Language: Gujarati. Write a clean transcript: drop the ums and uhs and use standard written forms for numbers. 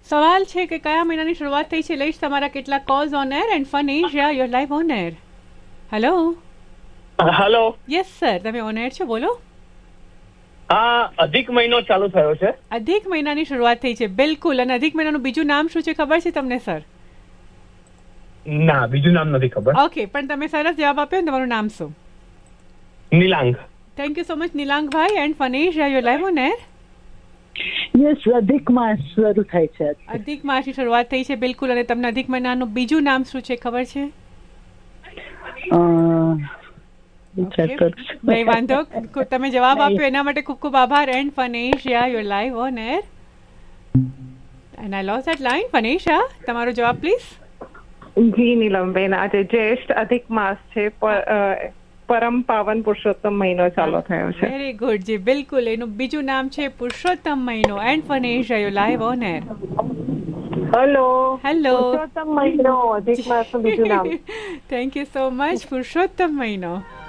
સવાલ છે કે કયા મહિનાની શરૂઆત થઈ છે. લઈશ તમારા કેટલા calls on air and fun Asia your live on air. Hello. Hello. Yes sir, તમે ઓન એર છો, બોલો. હા, અધિક મહિનો ચાલુ થયો છે. અધિક મહિનાની શરૂઆત થઈ છે, બિલકુલ. અને અધિક મહિનાનું બીજું નામ શું છે ખબર છે તમને સર? ના, બીજું નામ નથી ખબર. ઓકે, પણ તમે સરસ જવાબ આપ્યો. તમારું નામ શું? નીલાંગ. Thank you so much નીલાંગભાઈ and fun Asia your live on air. Yes, અધિક માસ શરૂ થાય છે. અધિક માસની શરૂઆત થઈ છે, બિલકુલ. અને તમને અધિક મહિનાનું બીજું નામ શું છે ખબર છે? નહીં વાંધો, તમે જવાબ આપ્યો એના માટે ખૂબ ખૂબ આભાર. And fun Asia your live on air. And I lost that line. Fun Asia, તમારો જવાબ પ્લીઝ. જી નીલમબેન, આજે જ્યેષ્ઠ અધિક માસ છે, પરમ પાવન પુરુષોત્તમ મહિનો ચાલુ થયો છે. Very good. જી બિલકુલ, એનું બીજું નામ છે પુરુષોત્તમ મહિનો. And fun Asia your live on air. Hello. Hello. Purushottam મહિનો, અધિક માસનું બીજું નામ. Thank you so much. Purushottam મહિનો.